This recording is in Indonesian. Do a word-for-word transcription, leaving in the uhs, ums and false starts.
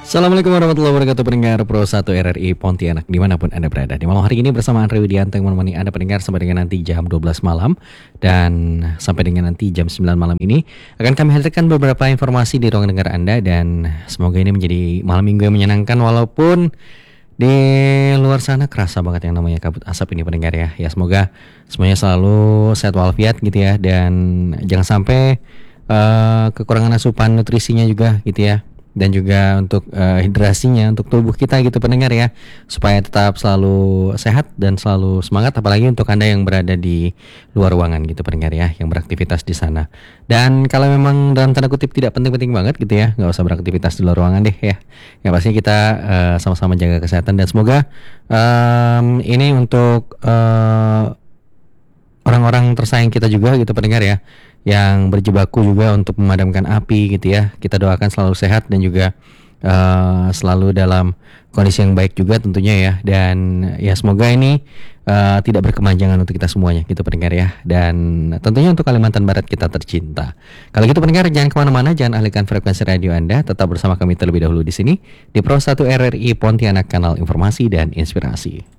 Assalamualaikum warahmatullahi wabarakatuh, pendengar Pro satu R R I Pontianak dimanapun Anda berada. Di malam hari ini bersama Andre Widianto yang menemani Anda pendengar sampai dengan nanti jam dua belas malam. Dan sampai dengan nanti jam sembilan malam ini akan kami hadirkan beberapa informasi di ruang dengar Anda. Dan semoga ini menjadi malam minggu yang menyenangkan, walaupun di luar sana kerasa banget yang namanya kabut asap ini pendengar ya. Ya semoga semuanya selalu sehat walafiat gitu ya. Dan jangan sampai uh, kekurangan asupan nutrisinya juga gitu ya, dan juga untuk uh, hidrasinya untuk tubuh kita gitu pendengar ya, supaya tetap selalu sehat dan selalu semangat, apalagi untuk Anda yang berada di luar ruangan gitu pendengar ya, yang beraktivitas di sana. Dan kalau memang dalam tanda kutip tidak penting-penting banget gitu ya, nggak usah beraktivitas di luar ruangan deh ya. Yang pasti kita uh, sama-sama jaga kesehatan, dan semoga um, ini untuk uh, orang-orang tersayang kita juga gitu pendengar ya, yang berjibaku juga untuk memadamkan api gitu ya. Kita doakan selalu sehat dan juga uh, selalu dalam kondisi yang baik juga tentunya ya. Dan ya semoga ini uh, tidak berkepanjangan untuk kita semuanya gitu pendengar ya. Dan tentunya untuk Kalimantan Barat kita tercinta. Kalau gitu pendengar, jangan kemana-mana, jangan alihkan frekuensi radio Anda. Tetap bersama kami terlebih dahulu di sini di Pro satu R R I Pontianak, kanal informasi dan inspirasi.